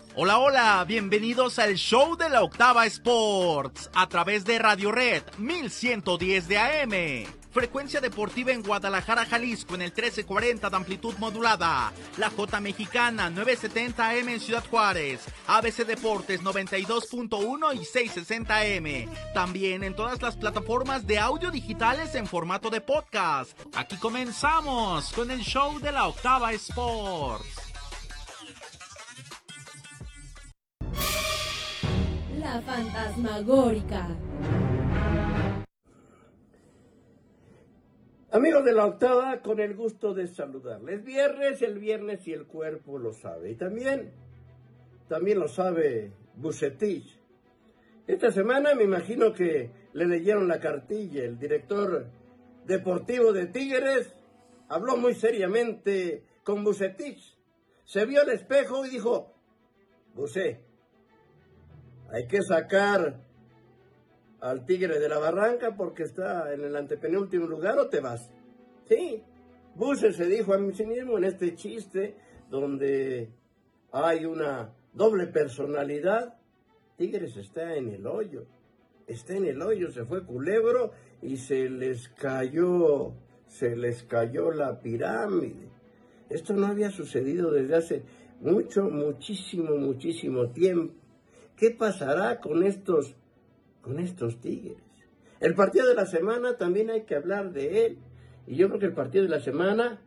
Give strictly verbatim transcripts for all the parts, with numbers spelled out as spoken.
Hola, hola, bienvenidos al show de la Octava Sports a través de Radio Red mil ciento diez de A M. Frecuencia deportiva en Guadalajara, Jalisco en el trece cuarenta de amplitud modulada. La J Mexicana novecientos setenta A M en Ciudad Juárez. A B C Deportes noventa y dos punto uno y seiscientos sesenta A M. También en todas las plataformas de audio digitales en formato de podcast. Aquí comenzamos con el show de la Octava Sports. La fantasmagórica. Amigos de la Octava, con el gusto de saludarles. Viernes, el viernes y el cuerpo lo sabe. Y también, también lo sabe Vucetich. Esta semana me imagino que le leyeron la cartilla. El director deportivo de Tigres habló muy seriamente con Vucetich. Se vio al espejo y dijo: Vucé, hay que sacar al Tigre de la Barranca porque está en el antepenúltimo lugar o te vas. Sí, Buse se dijo a sí mismo en este chiste donde hay una doble personalidad. Tigres está en el hoyo, está en el hoyo, se fue Culebro y se les cayó, se les cayó la pirámide. Esto no había sucedido desde hace mucho, muchísimo, muchísimo tiempo. ¿Qué pasará con estos, con estos Tigres? El partido de la semana también hay que hablar de él. Y yo creo que el partido de la semana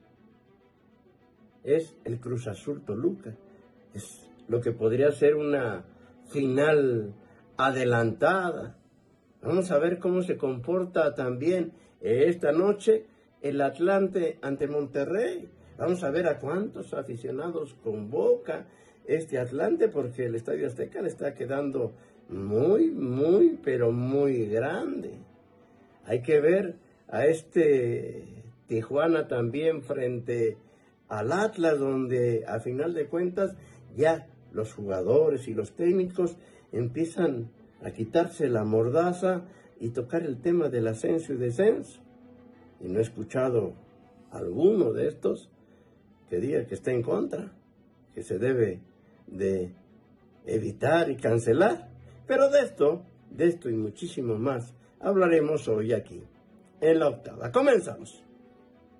es el Cruz Azul Toluca. Es lo que podría ser una final adelantada. Vamos a ver cómo se comporta también esta noche el Atlante ante Monterrey. Vamos a ver a cuántos aficionados convoca este Atlante, porque el Estadio Azteca le está quedando muy, muy, pero muy grande. Hay que ver a este Tijuana también frente al Atlas, donde a final de cuentas ya los jugadores y los técnicos empiezan a quitarse la mordaza y tocar el tema del ascenso y descenso. Y no he escuchado a alguno de estos que diga que está en contra, que se debe de evitar y cancelar. Pero de esto, de esto y muchísimo más, hablaremos hoy aquí, en la Octava. Comenzamos.